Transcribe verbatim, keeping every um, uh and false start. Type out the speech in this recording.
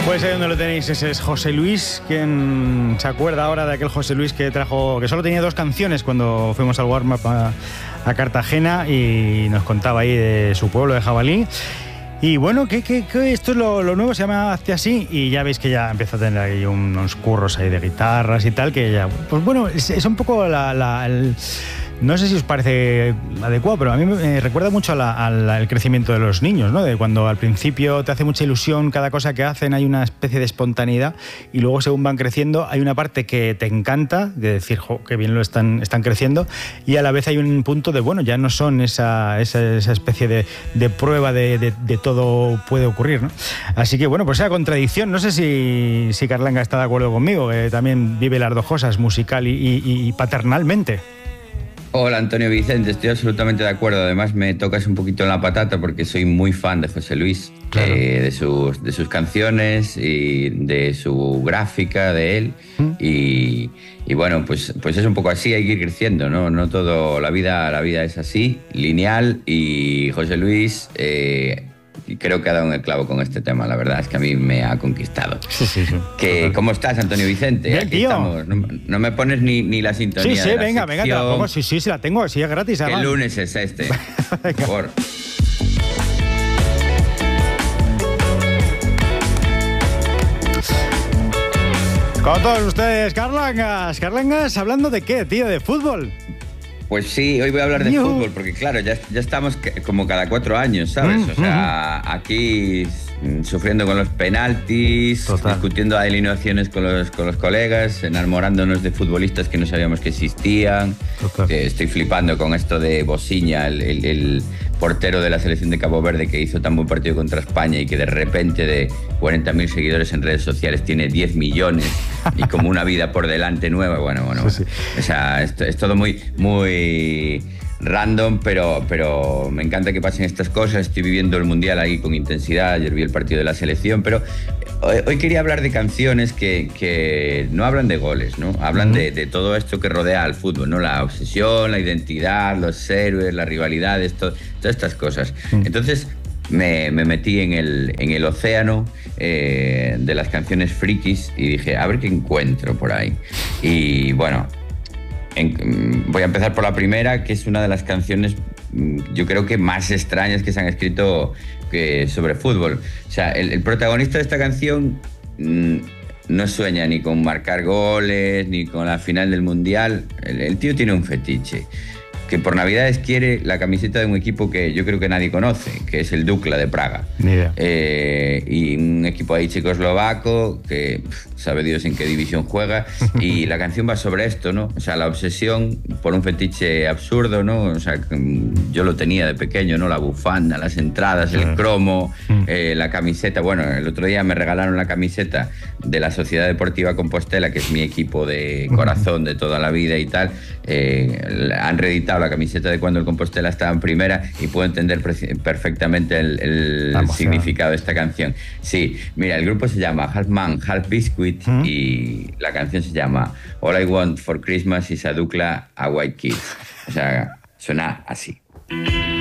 Pues ahí donde lo tenéis, ese es José Luis, quien se acuerda ahora de aquel José Luis que trajo, que solo tenía dos canciones cuando fuimos al warm-up a, a Cartagena, y nos contaba ahí de su pueblo de Jabalí. Y bueno, que, que, que esto es lo, lo nuevo, se llama Hazte Así, y ya veis que ya empieza a tener ahí unos curros ahí de guitarras y tal, que ya, pues bueno, es, es un poco la... la el, no sé si os parece adecuado, pero a mí me recuerda mucho a la, a la, al crecimiento de los niños, ¿no? De cuando al principio te hace mucha ilusión cada cosa que hacen, hay una especie de espontaneidad, y luego según van creciendo hay una parte que te encanta, de decir, jo, qué bien lo están, están creciendo, y a la vez hay un punto de, bueno, ya no son esa, esa, esa especie de, de prueba de, de, de todo puede ocurrir, ¿no? Así que bueno, pues esa contradicción, no sé si, si Carlanga está de acuerdo conmigo, que también vive las dos cosas, musical y, y, y paternalmente. Hola Antonio Vicente, estoy absolutamente de acuerdo. Además me tocas un poquito en la patata porque soy muy fan de José Luis, claro. eh, de, sus, de sus canciones y de su gráfica, de él. ¿Mm? Y, y bueno, pues, pues es un poco así, hay que ir creciendo, ¿no? No todo, la vida, la vida es así, lineal, y José Luis... Eh, Y creo que ha dado en el clavo con este tema, la verdad es que a mí me ha conquistado. Sí, sí, sí. Que, ¿cómo estás, Antonio Vicente? Bien, Aquí tío. estamos. No, no me pones ni, ni la sintonía. Sí, sí, de la venga, sección. venga, te la pongo. Sí, sí, sí, la tengo, sí, es gratis. ¿Qué además. lunes es este? Por favor. Con todos ustedes, Carlangas. Carlangas, ¿hablando de qué, tío? ¿De fútbol? Pues sí, hoy voy a hablar de Yuhu. fútbol, porque claro, ya, ya estamos como cada cuatro años, ¿sabes? Mm, o sea, mm. aquí sufriendo con los penaltis, Total. discutiendo alineaciones con los, con los colegas, enamorándonos de futbolistas que no sabíamos que existían. Eh, estoy flipando con esto de Bosiña, el, el, el portero de la selección de Cabo Verde, que hizo tan buen partido contra España y que de repente de cuarenta mil seguidores en redes sociales tiene diez millones y como una vida por delante nueva. Bueno, bueno, sí, bueno. sí. O sea, esto, es todo muy, muy random, pero, pero me encanta que pasen estas cosas. Estoy viviendo el Mundial ahí con intensidad. Ayer vi el partido de la selección, pero hoy, hoy quería hablar de canciones que, que no hablan de goles, ¿no? Hablan uh-huh. de, de todo esto que rodea al fútbol, ¿no? La obsesión, la identidad, los héroes, las rivalidades, to, todas estas cosas. Uh-huh. Entonces me, me metí en el, en el océano eh, de las canciones frikis y dije, a ver qué encuentro por ahí. Y bueno... En, voy a empezar por la primera, que es una de las canciones, yo creo que más extrañas que se han escrito que, sobre fútbol. O sea, el, el protagonista de esta canción mmm, no sueña ni con marcar goles, ni con la final del Mundial. El, el tío tiene un fetiche, que por Navidades quiere la camiseta de un equipo que yo creo que nadie conoce, que es el Dukla de Praga. Ni idea. Eh, y un equipo ahí checoslovaco que pff, sabe Dios en qué división juega, y la canción va sobre esto, ¿no? O sea, la obsesión por un fetiche absurdo, ¿no? O sea, yo lo tenía de pequeño, ¿no? La bufanda, las entradas, el cromo, eh, la camiseta. Bueno, el otro día me regalaron la camiseta de la Sociedad Deportiva Compostela, que es mi equipo de corazón de toda la vida y tal. Eh, han reeditado la camiseta de cuando el Compostela estaba en primera y puedo entender perfectamente el, el significado de esta canción. Sí, mira, el grupo se llama Half Man, Half Biscuit, ¿Mm? Y la canción se llama All I Want for Christmas is a Dukla, a White Kid. O sea, suena así.